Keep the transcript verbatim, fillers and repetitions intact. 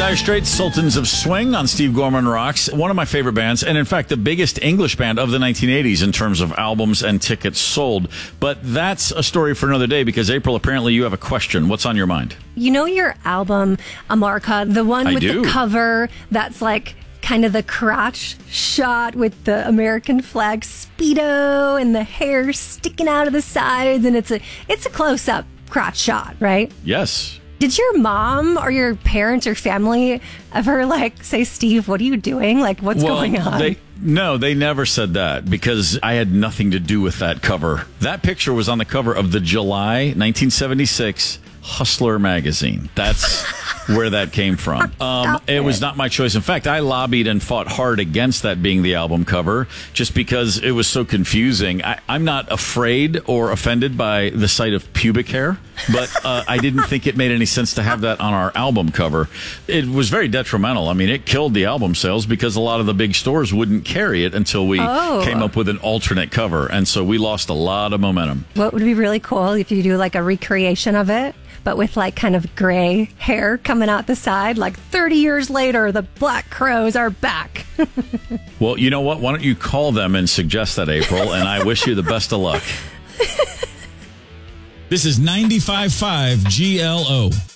Dire Straits, Sultans of Swing on Steve Gorman Rocks. One of my favorite bands, and in fact, the biggest English band of the nineteen eighties in terms of albums and tickets sold. But that's a story for another day because, April, apparently you have a question. What's on your mind? You know your album, Amarka, the one I with do. the cover that's like kind of the crotch shot with the American flag Speedo and the hair sticking out of the sides, and it's a it's a close-up crotch shot, right? Yes. Did your mom or your parents or family ever like say, Steve, what are you doing? Like, what's well, going on? They, no, they never said that because I had nothing to do with that cover. That picture was on the cover of the July nineteen seventy-six Hustler magazine. That's where that came from. Um, it, it was not my choice. In fact, I lobbied and fought hard against that being the album cover just because it was so confusing. I, I'm not afraid or offended by the sight of pubic hair, but uh, I didn't think it made any sense to have that on our album cover. It was very detrimental. I mean, it killed the album sales because a lot of the big stores wouldn't carry it until we oh. came up with an alternate cover. And so we lost a lot of momentum. What would be really cool if you do like a recreation of it, but with like kind of gray hair coming out the side, like thirty years later, the Black Crowes are back. Well, you know what? Why don't you call them and suggest that, April, and I wish you the best of luck. This is ninety-five point five G L O.